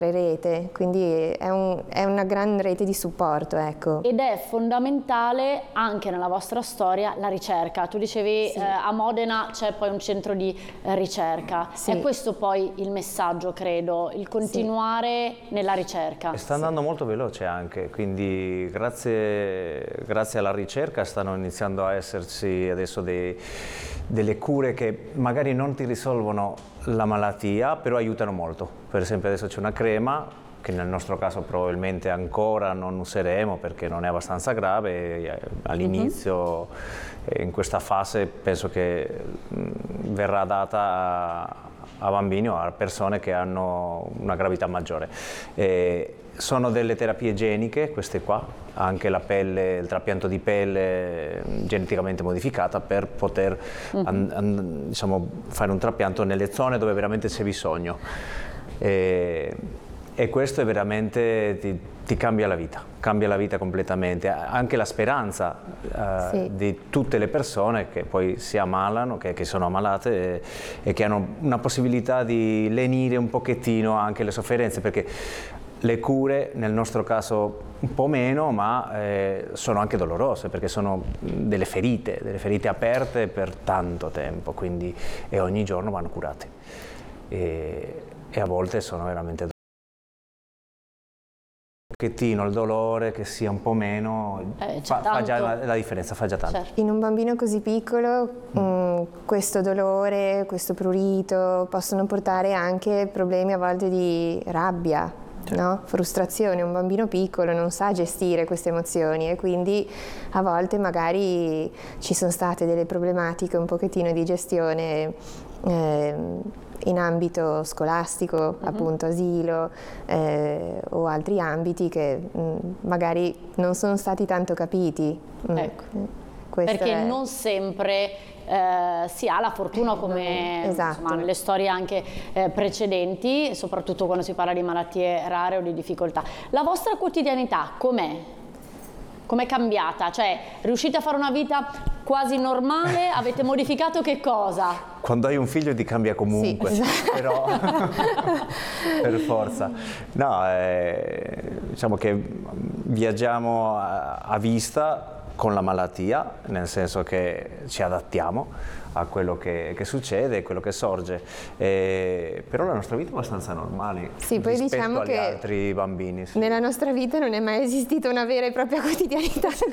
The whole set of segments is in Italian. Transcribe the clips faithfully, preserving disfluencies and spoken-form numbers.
rete, quindi è, un, è una gran rete di supporto, ecco. Ed è fondamentale anche nella vostra storia la ricerca. Tu dicevi sì. eh, a Modena c'è poi un centro di eh, ricerca. Sì. È questo poi il messaggio, credo, il continuare sì. nella ricerca. E sta andando sì. molto veloce anche, quindi grazie, grazie alla ricerca stanno iniziando a esserci adesso dei, delle cure che magari non ti risolvono la malattia, però aiutano molto. Per esempio adesso c'è una crema che nel nostro caso probabilmente ancora non useremo perché non è abbastanza grave, all'inizio mm-hmm. in questa fase penso che verrà data a, a bambini o a persone che hanno una gravità maggiore. E sono delle terapie geniche queste qua, anche la pelle, il trapianto di pelle geneticamente modificata per poter mm-hmm. an, an, diciamo, fare un trapianto nelle zone dove veramente c'è bisogno. E, e questo è veramente ti, ti cambia la vita, cambia la vita completamente, anche la speranza eh, sì. di tutte le persone che poi si ammalano, che, che sono ammalate e, e che hanno una possibilità di lenire un pochettino anche le sofferenze, perché le cure nel nostro caso un po' meno, ma eh, sono anche dolorose perché sono delle ferite, delle ferite aperte per tanto tempo, quindi e ogni giorno vanno curate e, e a volte sono veramente dolorose. Un pochettino il dolore, che sia un po' meno, eh, fa, fa già la, la differenza, fa già tanto. Certo. In un bambino così piccolo mm. mh, questo dolore, questo prurito possono portare anche problemi a volte di rabbia. No? Frustrazione, un bambino piccolo non sa gestire queste emozioni e quindi a volte magari ci sono state delle problematiche un pochettino di gestione eh, in ambito scolastico, uh-huh. appunto asilo eh, o altri ambiti che mh, magari non sono stati tanto capiti. Ecco. Questo perché è... non sempre eh, si ha la fortuna, come esatto. insomma, nelle storie anche eh, precedenti, soprattutto quando si parla di malattie rare o di difficoltà. La vostra quotidianità com'è? Com'è cambiata? Cioè, riuscite a fare una vita quasi normale? Avete modificato che cosa? Quando hai un figlio ti cambia comunque, sì, esatto. però per forza. No, eh, diciamo che viaggiamo a, a vista con la malattia, nel senso che ci adattiamo a quello che, che succede e quello che sorge, e, però la nostra vita è abbastanza normale sì, poi rispetto diciamo agli che altri bambini. Sì. Nella nostra vita non è mai esistita una vera e propria quotidianità. Sì.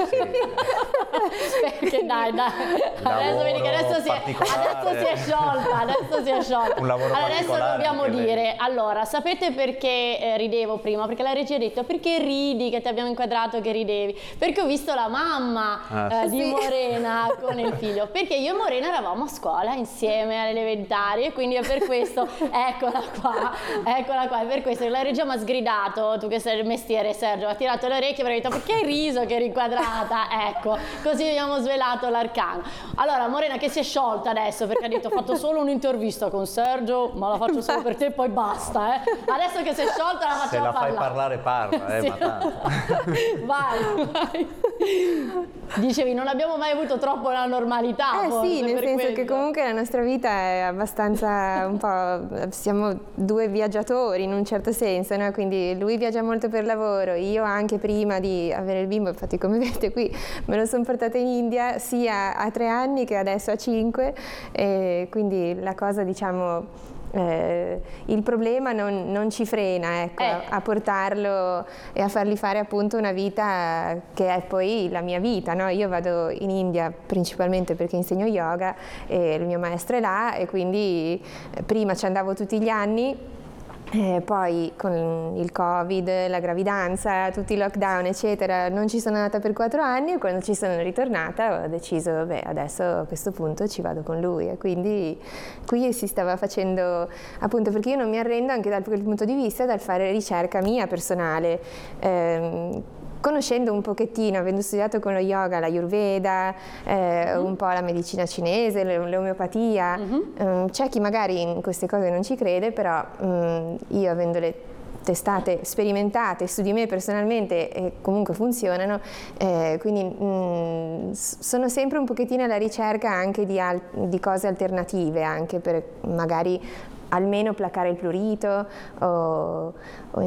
Perché dai, dai, adesso vedi che adesso si, è, adesso si è sciolta, adesso si è sciolta. Un lavoro allora, adesso dobbiamo dire, lei... allora, sapete perché eh, ridevo prima? Perché la regia ha detto, perché ridi, che ti abbiamo inquadrato che ridevi? Perché ho visto la mamma ah, eh, sì. di Morena con il figlio, perché io e Morena eravamo a scuola insieme alle elementari e quindi è per questo, eccola qua, eccola qua, è per questo che la regia mi ha sgridato, tu che sei il mestiere Sergio, ha tirato le orecchie e mi ha detto perché hai riso che eri inquadrata, ecco, così abbiamo svelato l'arcano. Allora Morena che si è sciolta adesso perché ha detto ho fatto solo un'intervista con Sergio, ma la faccio solo per te e poi basta, eh. Adesso che si è sciolta la facciamo parlare. Se la parlare. fai parlare parla, eh, sì. ma tanto. Vai, vai. Dicevi non abbiamo mai avuto troppo la normalità. Eh forse, sì, nel per senso quello. che comunque la nostra vita è abbastanza un po', siamo due viaggiatori in un certo senso, no? Quindi lui viaggia molto per lavoro, io anche prima di avere il bimbo, infatti come vedete qui me lo sono portata in India sia a tre anni che adesso a cinque, e quindi la cosa diciamo... Eh, il problema non, non ci frena, ecco, eh. a, a portarlo e a fargli fare appunto una vita che è poi la mia vita, no? Io vado in India principalmente perché insegno yoga e il mio maestro è là e quindi eh, prima ci andavo tutti gli anni. Eh, poi con il Covid, la gravidanza, tutti i lockdown eccetera non ci sono andata per quattro anni e quando ci sono ritornata ho deciso vabbè adesso a questo punto ci vado con lui e quindi qui si stava facendo appunto perché io non mi arrendo anche dal quel punto di vista dal fare ricerca mia personale. Eh, Conoscendo un pochettino, avendo studiato con lo yoga, l'ayurveda, eh, mm-hmm. un po' la medicina cinese, l'omeopatia, mm-hmm. um, c'è chi magari in queste cose non ci crede, però um, io avendole testate, sperimentate su di me personalmente e comunque funzionano, eh, quindi mh, sono sempre un pochettino alla ricerca anche di, al di cose alternative, anche per magari almeno placare il prurito o, o